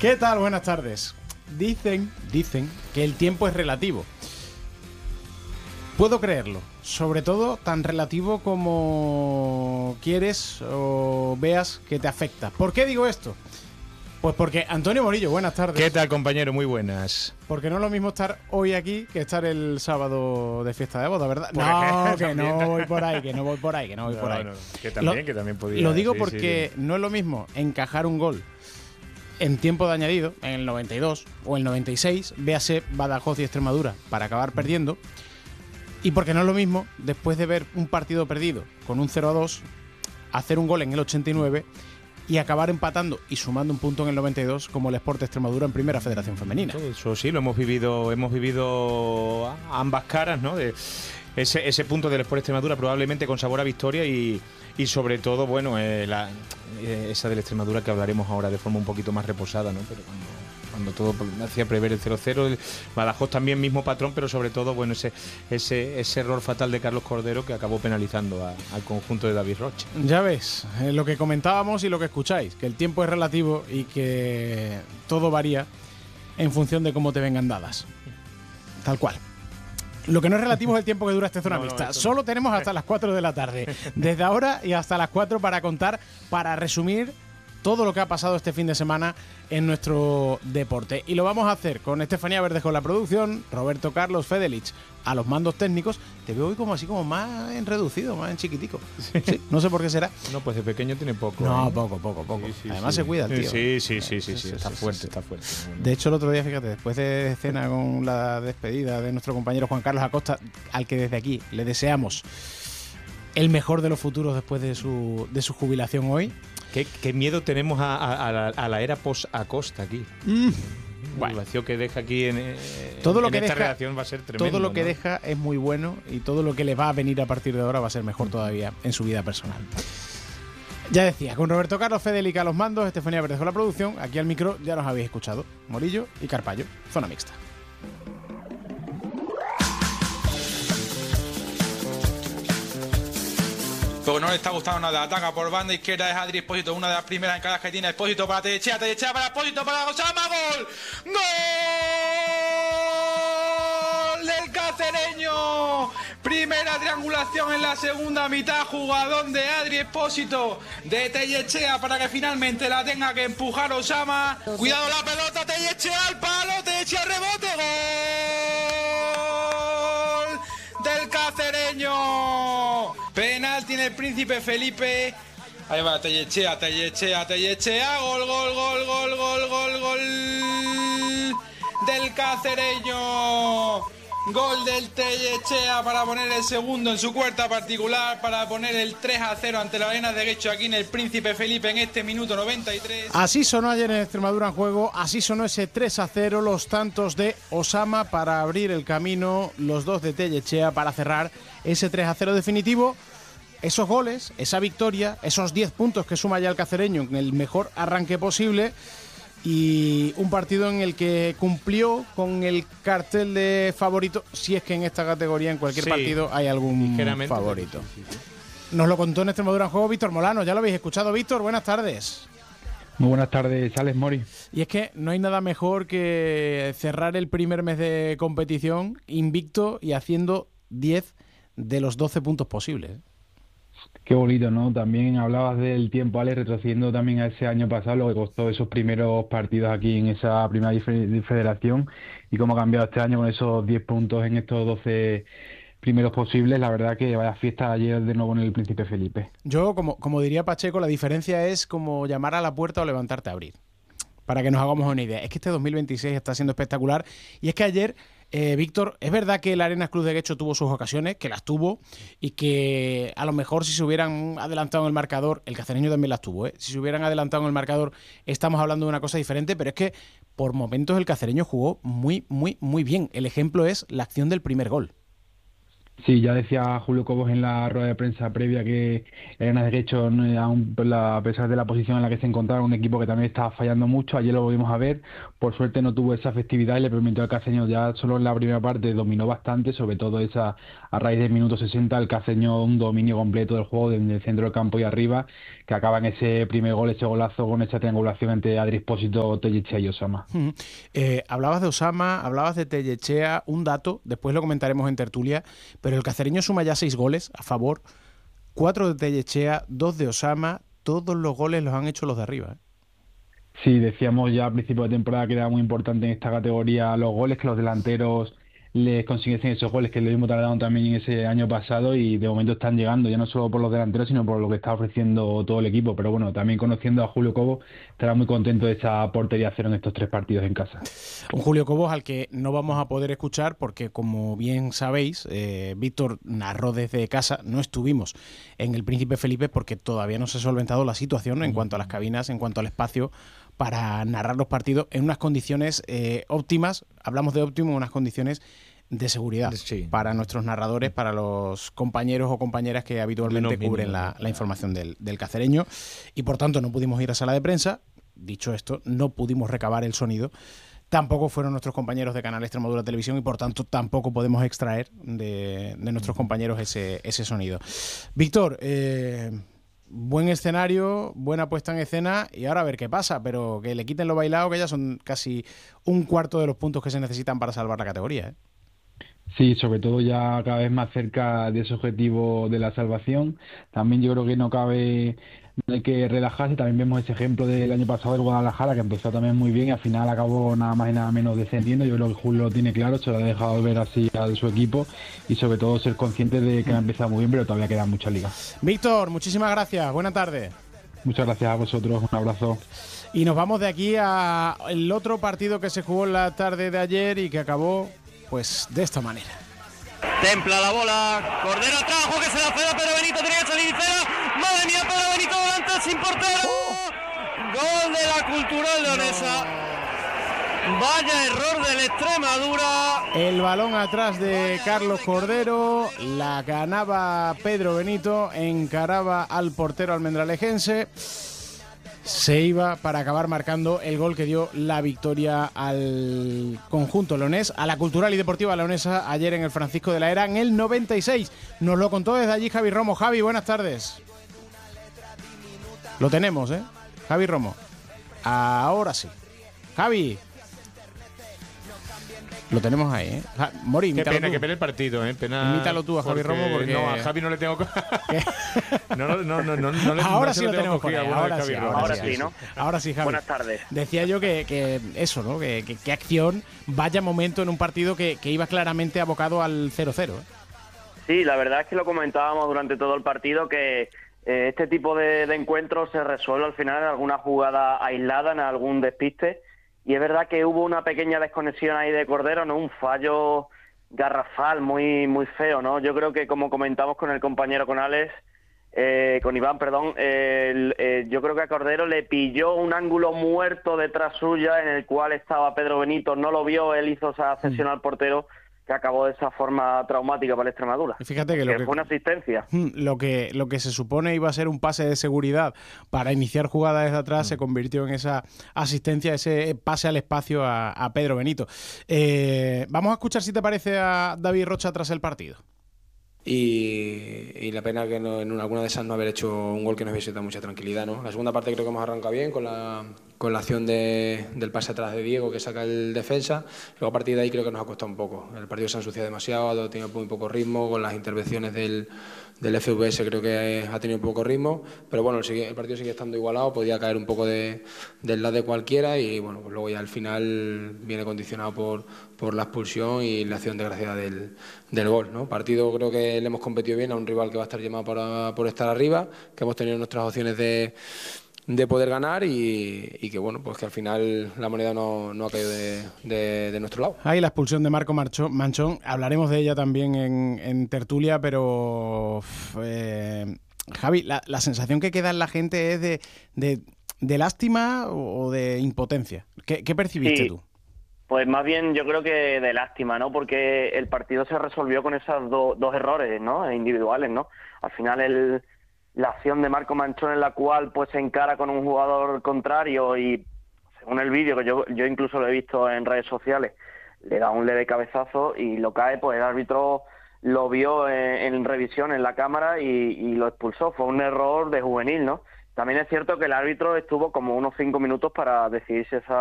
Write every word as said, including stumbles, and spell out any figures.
¿Qué tal? Buenas tardes. Dicen, dicen que el tiempo es relativo. Puedo creerlo. Sobre todo tan relativo como quieres o veas que te afecta. ¿Por qué digo esto? Pues porque Antonio Morillo, buenas tardes. ¿Qué tal, compañero? Muy buenas. Porque no es lo mismo estar hoy aquí que estar el sábado de fiesta de boda, ¿verdad? Por No, ejemplo, que no voy por ahí, que no voy por ahí, que no voy No, por ahí. no, que también, lo, que también podía. Lo digo sí, porque sí, sí. no es lo mismo encajar un gol en tiempo de añadido, en el noventa y dos o el noventa y seis, véase Badajoz y Extremadura, para acabar perdiendo. Y porque no es lo mismo, después de ver un partido perdido con un cero a dos, hacer un gol en el ochenta y nueve y acabar empatando y sumando un punto en el noventa y dos como el Sport Extremadura en Primera Federación Femenina. Todo eso sí, lo hemos vivido, hemos vivido ambas caras, ¿no? De ese, ese punto del Sport Extremadura probablemente con sabor a victoria y, y sobre todo, bueno, eh, la, eh, esa del Extremadura que hablaremos ahora de forma un poquito más reposada, ¿no? Pero cuando, cuando todo hacía prever el cero cero, el Badajoz también mismo patrón, pero sobre todo, bueno, ese, ese, ese error fatal de Carlos Cordero que acabó penalizando a, al conjunto de David Roche. Ya ves, eh, lo que comentábamos y lo que escucháis, que el tiempo es relativo y que todo varía en función de cómo te vengan dadas. Tal cual. Lo que no es relativo es el tiempo que dura esta zona no, mixta. no, Solo no. tenemos hasta las cuatro de la tarde. Desde ahora y hasta las cuatro para contar, para resumir todo lo que ha pasado este fin de semana en nuestro deporte. Y lo vamos a hacer con Estefanía Verdejo en la producción, Roberto Carlos Fedelich a los mandos técnicos. Te veo hoy como así, como más en reducido, más en chiquitico. Sí, no sé por qué será. No, pues de pequeño tiene poco. No, ¿eh? poco, poco, poco. Sí, sí, Además sí. se cuida el tío. Sí, sí, sí, sí, sí, Sí, está sí, fuerte, sí. está fuerte. De hecho, el otro día, fíjate, después de cena con la despedida de nuestro compañero Juan Carlos Acosta, al que desde aquí le deseamos el mejor de los futuros después de su, de su jubilación hoy. ¿Qué, qué miedo tenemos a, a, a, la, a la era post-Acosta aquí? Mm. El Bueno. vacío que deja aquí en, eh, Todo lo en que esta deja- relación va a ser tremendo. Todo lo que ¿no? deja es muy bueno y todo lo que le va a venir a partir de ahora va a ser mejor todavía en su vida personal. Ya decía, con Roberto Carlos Fedelica a los mandos, Estefanía Verdejo la producción, aquí al micro ya nos habéis escuchado. Morillo y Carpallo, zona mixta. Pero no le está gustando nada. Ataca por banda izquierda, es Adri Espósito, una de las primeras encadas que tiene Espósito para Tellechea, Tellechea para Espósito, para Osama, gol. ¡Gol del cacereño! Primera triangulación en la segunda mitad, jugadón de Adri Espósito, de Tellechea, para que finalmente la tenga que empujar Osama. Cuidado la pelota, Tellechea al palo, Tellechea rebote, gol del cacereño. Penalti en el Príncipe Felipe. Ahí va, Tellechea, Tellechea, Tellechea. Gol, gol, gol, gol, gol, gol, gol del cacereño. Gol del Tellechea para poner el segundo en su cuarta particular, para poner el tres a cero ante la Arena de Guecho aquí en el Príncipe Felipe en este minuto noventa y tres. Así sonó ayer en Extremadura en juego, así sonó ese tres a cero, los tantos de Osama para abrir el camino, los dos de Tellechea para cerrar ese tres a cero definitivo. Esos goles, esa victoria, esos diez puntos que suma ya el cacereño en el mejor arranque posible y un partido en el que cumplió con el cartel de favorito, si es que en esta categoría en cualquier Sí, partido hay algún ligeramente, favorito. sí, sí, sí. Nos lo contó en Extremadura en juego Víctor Molano, ya lo habéis escuchado. Víctor, buenas tardes. Muy buenas tardes, Alex Mori. Y es que no hay nada mejor que cerrar el primer mes de competición invicto y haciendo diez de los doce puntos posibles. Qué bonito, ¿no? También hablabas del tiempo, Alex, retrocediendo también a ese año pasado, lo que costó esos primeros partidos aquí en esa primera dif- federación y cómo ha cambiado este año con esos diez puntos en estos doce primeros posibles. La verdad que vaya fiesta ayer de nuevo en el Príncipe Felipe. Yo, como, como diría Pacheco, la diferencia es como llamar a la puerta o levantarte a abrir. Para que nos hagamos una idea. Es que este dos mil veintiséis está siendo espectacular. Y es que ayer, eh, Víctor, es verdad que el Arenas Club de Guecho tuvo sus ocasiones, que las tuvo, y que a lo mejor si se hubieran adelantado en el marcador, el cacereño también las tuvo, ¿eh? Si se hubieran adelantado en el marcador, estamos hablando de una cosa diferente, pero es que por momentos el cacereño jugó muy, muy, muy bien. El ejemplo es la acción del primer gol. Sí, ya decía Julio Cobos en la rueda de prensa previa que el Arenas de Guecho, no, aún a pesar de la posición en la que se encontraba, un equipo que también estaba fallando mucho. Ayer lo volvimos a ver, por suerte no tuvo esa efectividad y le permitió al Caceño, ya solo en la primera parte dominó bastante, sobre todo esa a raíz del minuto sesenta, el Caceño un dominio completo del juego desde el centro del campo y arriba, que acaba en ese primer gol, ese golazo con esa triangulación entre Adri Espósito, Tellechea y Osama. Uh-huh. Eh, hablabas de Osama, hablabas de Tellechea, un dato, después lo comentaremos en tertulia, pero el cacereño suma ya seis goles a favor, cuatro de Tellechea, dos de Osama, todos los goles los han hecho los de arriba, ¿eh? Sí, decíamos ya a principio de temporada que era muy importante en esta categoría los goles, que los delanteros les consiguiesen esos goles, que lo mismo tardaron también en ese año pasado y de momento están llegando, ya no solo por los delanteros, sino por lo que está ofreciendo todo el equipo. Pero bueno, también conociendo a Julio Cobos, estará muy contento de esa portería cero en estos tres partidos en casa. Un Julio Cobos al que no vamos a poder escuchar porque, como bien sabéis, eh, Víctor narró desde casa, no estuvimos en el Príncipe Felipe porque todavía no se ha solventado la situación en cuanto a las cabinas, en cuanto al espacio para narrar los partidos en unas condiciones eh, óptimas, hablamos de óptimo, unas condiciones de seguridad sí. para nuestros narradores, para los compañeros o compañeras que habitualmente no, cubren la, la información del, del cacereño, y por tanto no pudimos ir a sala de prensa. Dicho esto, no pudimos recabar el sonido. Tampoco fueron nuestros compañeros de Canal Extremadura Televisión y por tanto tampoco podemos extraer de, de nuestros compañeros ese, ese sonido. Víctor, eh, buen escenario, buena puesta en escena y ahora a ver qué pasa, pero que le quiten lo bailado, que ya son casi un cuarto de los puntos que se necesitan para salvar la categoría, ¿eh? Sí, sobre todo ya cada vez más cerca de ese objetivo de la salvación. También yo creo que no cabe, no hay que relajarse. También vemos ese ejemplo del año pasado del Guadalajara, que empezó también muy bien y al final acabó nada más y nada menos descendiendo. Yo creo que Julio lo tiene claro, se lo ha dejado ver así a su equipo y sobre todo ser consciente de que ha empezado muy bien, pero todavía queda mucha liga. Víctor, muchísimas gracias. Buenas tardes. Muchas gracias a vosotros. Un abrazo. Y nos vamos de aquí a el otro partido que se jugó en la tarde de ayer y que acabó pues de esta manera. Templa la bola, Cordero atrás, que se la ceda Pedro Benito, tenía que salir y ceda. Madre mía, Pedro Benito delante sin portero. Gol de la Cultural Leonesa. Vaya error del Extremadura. El balón atrás de Carlos Cordero, la ganaba Pedro Benito, encaraba al portero almendralejense. Se iba para acabar marcando el gol que dio la victoria al conjunto leonés, a la Cultural y Deportiva Leonesa ayer en el Francisco de la Era en el noventa y seis. Nos lo contó desde allí Javi Romo. Javi, buenas tardes. Lo tenemos, ¿eh? Javi Romo. Ahora sí. Javi. Lo tenemos ahí, ¿eh? Ja, Mori, qué pena, tú. qué pena el partido, ¿eh? Pena. Imítalo tú a Javi Romo porque... No, a Javi no le tengo... no, no, no, no, no, no, ahora no sí lo tenemos por ahí, ahora, sí, ahora, ahora sí, sí, ¿no? Ahora sí, Javi. Buenas tardes. Decía yo que, que eso, ¿no? Que, que, que acción, vaya momento en un partido que, que iba claramente abocado al cero cero, ¿eh? Sí, la verdad es que lo comentábamos durante todo el partido que eh, este tipo de, de encuentros se resuelve al final en alguna jugada aislada, en algún despiste. Y es verdad que hubo una pequeña desconexión ahí de Cordero, ¿no? Un fallo garrafal muy muy feo, ¿no? Yo creo que, como comentamos con el compañero, con Alex, eh, con Iván, perdón, eh, el, eh, yo creo que a Cordero le pilló un ángulo muerto detrás suya en el cual estaba Pedro Benito, no lo vio, él hizo esa cesión al portero que acabó de esa forma traumática para el Extremadura. Fíjate que, lo que fue una asistencia. Lo que, lo que se supone iba a ser un pase de seguridad para iniciar jugada desde atrás mm. se convirtió en esa asistencia, ese pase al espacio a, a Pedro Benito. Eh, vamos a escuchar, si te parece, a David Rocha tras el partido. Y, y la pena que no, en alguna de esas no haber hecho un gol que nos hubiese dado mucha tranquilidad, ¿no? La segunda parte creo que hemos arrancado bien con la, con la acción de, del pase atrás de Diego que saca el defensa. Luego a partir de ahí creo que nos ha costado un poco. El partido se ha ensuciado demasiado, ha tenido muy poco ritmo, con las intervenciones del, del F V S creo que ha tenido poco ritmo, pero bueno, el, el partido sigue estando igualado, podía caer un poco de, del lado de cualquiera y bueno, pues luego ya al final viene condicionado por, por la expulsión y la acción desgraciada del, del gol, ¿no? Partido creo que le hemos competido bien a un rival que va a estar llamado por, por estar arriba, que hemos tenido nuestras opciones de, de poder ganar y, y que bueno, pues que al final la moneda no, no ha caído de, de, de nuestro lado. Ahí la expulsión de Marco Manchón, hablaremos de ella también en, en tertulia, pero eh, Javi, la, la sensación que queda en la gente es de, de, de lástima o de impotencia. ¿Qué, qué percibiste sí. tú? Pues más bien yo creo que de lástima, ¿no? Porque el partido se resolvió con esos do, dos errores, ¿no? Individuales, ¿no? Al final el, la acción de Marco Manchón en la cual pues se encara con un jugador contrario y según el vídeo, que yo, yo incluso lo he visto en redes sociales, le da un leve cabezazo y lo cae, pues el árbitro lo vio en, en revisión en la cámara y, y lo expulsó. Fue un error de juvenil, ¿no? También es cierto que el árbitro estuvo como unos cinco minutos para decidir si esa